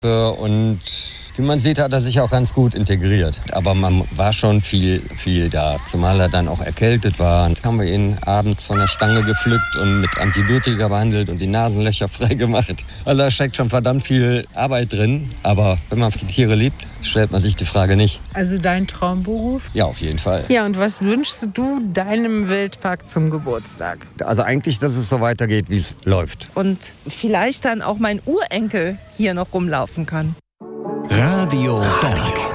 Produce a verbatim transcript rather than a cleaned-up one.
Und wie man sieht, hat er sich auch ganz gut integriert. Aber man war schon viel, viel da. Zumal er dann auch erkältet war. Dann haben wir ihn abends von der Stange gepflückt und mit Antibiotika behandelt und die Nasenlöcher freigemacht. Also da steckt schon verdammt viel Arbeit drin. Aber wenn man die Tiere liebt, stellt man sich die Frage nicht. Also dein Traumberuf? Ja, auf jeden Fall. Ja, und was wünschst du deinem Wildpark zum Geburtstag? Also eigentlich, dass es so weitergeht, wie es läuft. Und vielleicht dann auch mein Urenkel hier noch rumlaufen kann. Radio Berg.